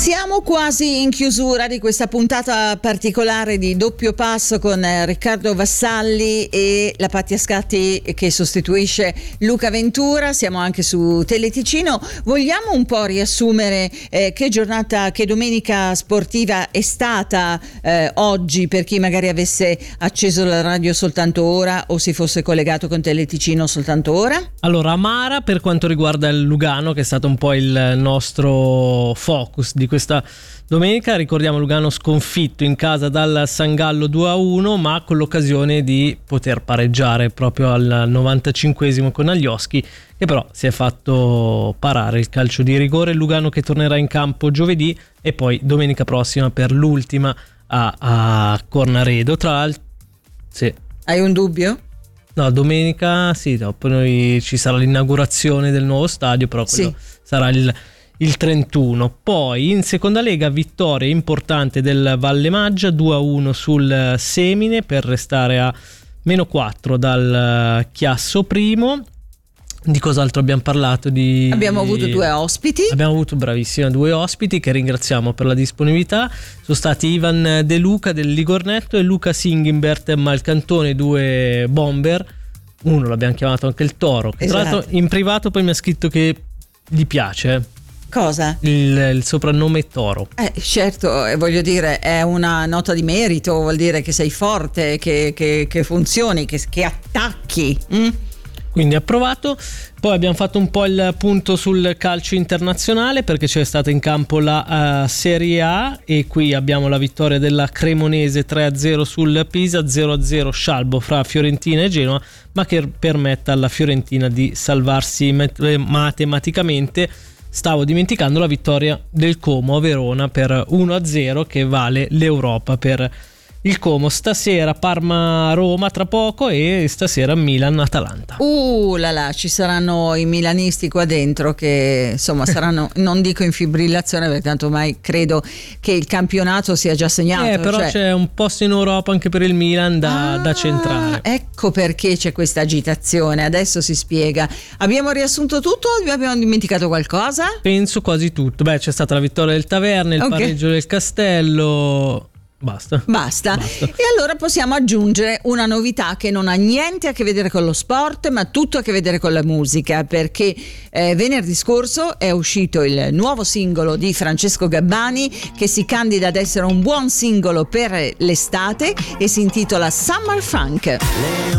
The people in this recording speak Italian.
Siamo quasi in chiusura di questa puntata particolare di Doppio Passo con Riccardo Vassalli e la Pattia Scatti che sostituisce Luca Ventura. Siamo anche su Teleticino. Vogliamo un po' riassumere che domenica sportiva è stata oggi, per chi magari avesse acceso la radio soltanto ora o si fosse collegato con Teleticino soltanto ora? Allora, amara per quanto riguarda il Lugano, che è stato un po' il nostro focus di questa domenica. Ricordiamo Lugano sconfitto in casa dal San Gallo 2-1, ma con l'occasione di poter pareggiare proprio al 95esimo con Aglioschi, che però si è fatto parare il calcio di rigore. Lugano che tornerà in campo giovedì e poi domenica prossima per l'ultima a Cornaredo. Tra l'altro, sì. Hai un dubbio? No, domenica sì, dopo noi ci sarà l'inaugurazione del nuovo stadio, però quello sarà il 31. Poi in seconda lega vittoria importante del Valle Maggia 2-1 sul Semine per restare a -4 dal Chiasso primo. Di cos'altro abbiamo parlato? Abbiamo avuto due ospiti. Abbiamo avuto, bravissima, due ospiti che ringraziamo per la disponibilità. Sono stati Ivan De Luca del Ligornetto e Luca Singimbert Malcantone, due bomber. Uno l'abbiamo chiamato anche il Toro, che tra l'altro in privato poi mi ha scritto che gli piace. Cosa? Il soprannome è Toro. Certo, voglio dire, è una nota di merito, vuol dire che sei forte, che funzioni, che attacchi. Quindi approvato. Poi abbiamo fatto un po' il punto sul calcio internazionale, perché c'è stata in campo la Serie A e qui abbiamo la vittoria della Cremonese 3-0 sul Pisa, 0-0 scialbo fra Fiorentina e Genoa, ma che permette alla Fiorentina di salvarsi matematicamente. Stavo dimenticando la vittoria del Como a Verona per 1-0 che vale l'Europa per il Como. Stasera Parma-Roma tra poco e stasera Milan-Atalanta. Ci saranno i milanisti qua dentro che insomma saranno, non dico in fibrillazione perché tanto ormai credo che il campionato sia già segnato. Però c'è un posto in Europa anche per il Milan da centrare. Ecco perché c'è questa agitazione, adesso si spiega. Abbiamo riassunto tutto o abbiamo dimenticato qualcosa? Penso quasi tutto. C'è stata la vittoria del Taverna, il pareggio del Castello. Basta. E allora possiamo aggiungere una novità che non ha niente a che vedere con lo sport, ma tutto a che vedere con la musica, perché venerdì scorso è uscito il nuovo singolo di Francesco Gabbani che si candida ad essere un buon singolo per l'estate e si intitola Summer Funk.